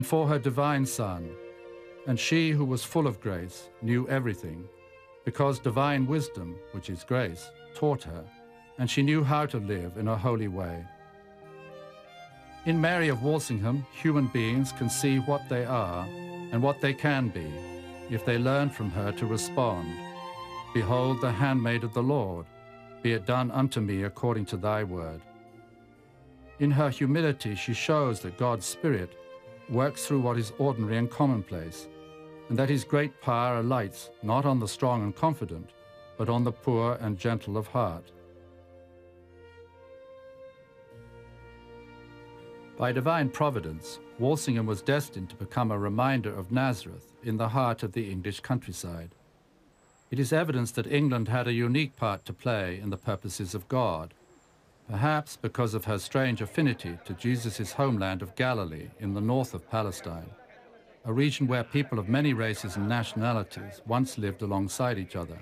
for her divine Son, and she who was full of grace knew everything, because divine wisdom, which is grace, taught her, and she knew how to live in a holy way. In Mary of Walsingham, human beings can see what they are and what they can be if they learn from her to respond. Behold the handmaid of the Lord, be it done unto me according to thy word. In her humility she shows that God's Spirit works through what is ordinary and commonplace, and that his great power alights not on the strong and confident, but on the poor and gentle of heart. By divine providence, Walsingham was destined to become a reminder of Nazareth in the heart of the English countryside. It is evidence that England had a unique part to play in the purposes of God, perhaps because of her strange affinity to Jesus' homeland of Galilee in the north of Palestine, a region where people of many races and nationalities once lived alongside each other.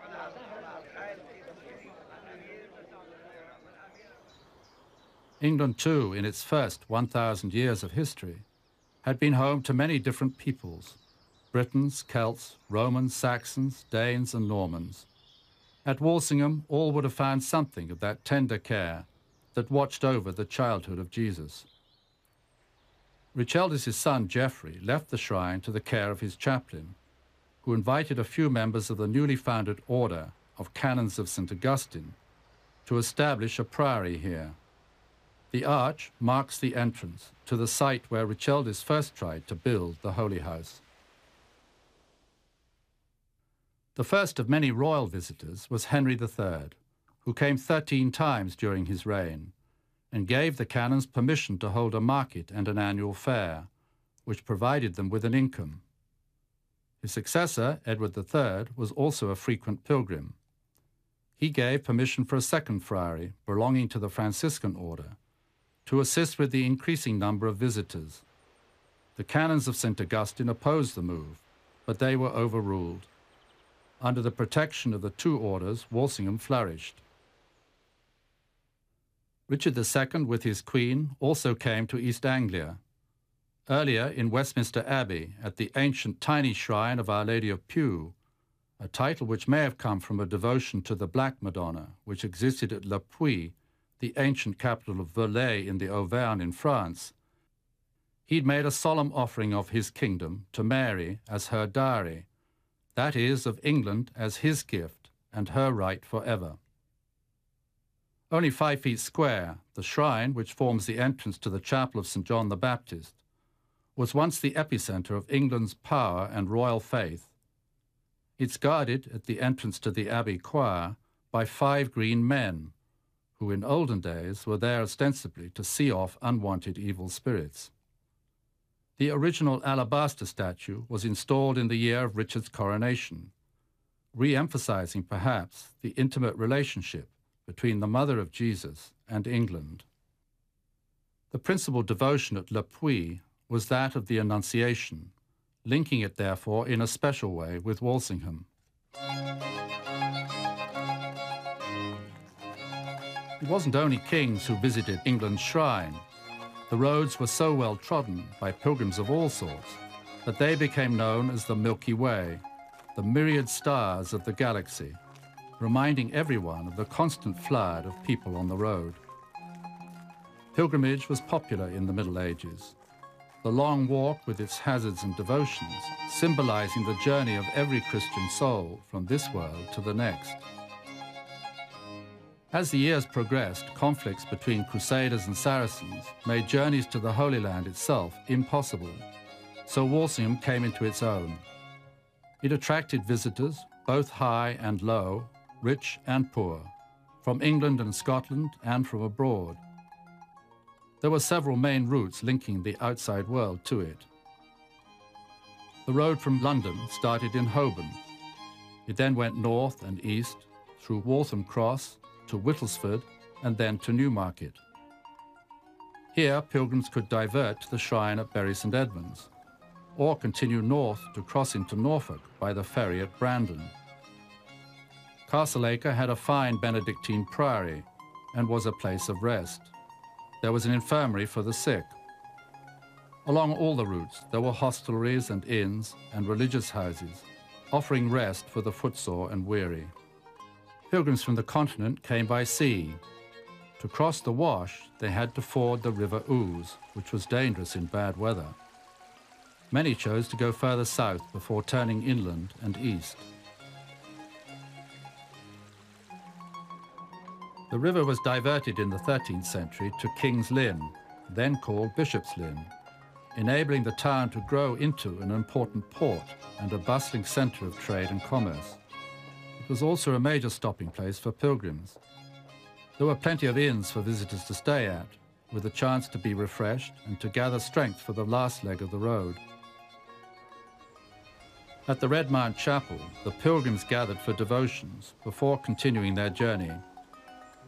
England, too, in its first 1,000 years of history, had been home to many different peoples: Britons, Celts, Romans, Saxons, Danes, and Normans. At Walsingham, all would have found something of that tender care that watched over the childhood of Jesus. Richeldis' son, Geoffrey, left the shrine to the care of his chaplain, who invited a few members of the newly founded Order of Canons of St. Augustine to establish a priory here. The arch marks the entrance to the site where Richeldis first tried to build the Holy House. The first of many royal visitors was Henry III, who came 13 times during his reign, and gave the canons permission to hold a market and an annual fair, which provided them with an income. His successor, Edward III, was also a frequent pilgrim. He gave permission for a second friary belonging to the Franciscan order to assist with the increasing number of visitors. The canons of St. Augustine opposed the move, but they were overruled. Under the protection of the two orders, Walsingham flourished. Richard II, with his queen, also came to East Anglia. Earlier, in Westminster Abbey, at the ancient tiny shrine of Our Lady of Pew, a title which may have come from a devotion to the Black Madonna, which existed at Le Puy, the ancient capital of Velay in the Auvergne in France, he'd made a solemn offering of his kingdom to Mary as her dowry, that is, of England as his gift and her right forever. Only 5 feet square, the shrine, which forms the entrance to the chapel of St. John the Baptist, was once the epicenter of England's power and royal faith. It's guarded at the entrance to the abbey choir by 5 green men, who in olden days were there ostensibly to see off unwanted evil spirits. The original alabaster statue was installed in the year of Richard's coronation, re-emphasizing perhaps the intimate relationship between the mother of Jesus and England. The principal devotion at Le Puy was that of the Annunciation, linking it therefore in a special way with Walsingham. It wasn't only kings who visited England's shrine. The roads were so well trodden by pilgrims of all sorts that they became known as the Milky Way, the myriad stars of the galaxy, reminding everyone of the constant flood of people on the road. Pilgrimage was popular in the Middle Ages, the long walk with its hazards and devotions, symbolizing the journey of every Christian soul from this world to the next. As the years progressed, conflicts between Crusaders and Saracens made journeys to the Holy Land itself impossible, so Walsingham came into its own. It attracted visitors, both high and low, rich and poor, from England and Scotland and from abroad. There were several main routes linking the outside world to it. The road from London started in Holborn. It then went north and east through Waltham Cross to Whittlesford and then to Newmarket. Here, pilgrims could divert to the shrine at Bury St Edmunds, or continue north to cross into Norfolk by the ferry at Brandon. Castleacre had a fine Benedictine priory and was a place of rest. There was an infirmary for the sick. Along all the routes, there were hostelries and inns and religious houses, offering rest for the footsore and weary. Pilgrims from the continent came by sea. To cross the Wash, they had to ford the River Ouse, which was dangerous in bad weather. Many chose to go further south before turning inland and east. The river was diverted in the 13th century to King's Lynn, then called Bishop's Lynn, enabling the town to grow into an important port and a bustling centre of trade and commerce. It was also a major stopping place for pilgrims. There were plenty of inns for visitors to stay at, with a chance to be refreshed and to gather strength for the last leg of the road. At the Red Mount Chapel, the pilgrims gathered for devotions before continuing their journey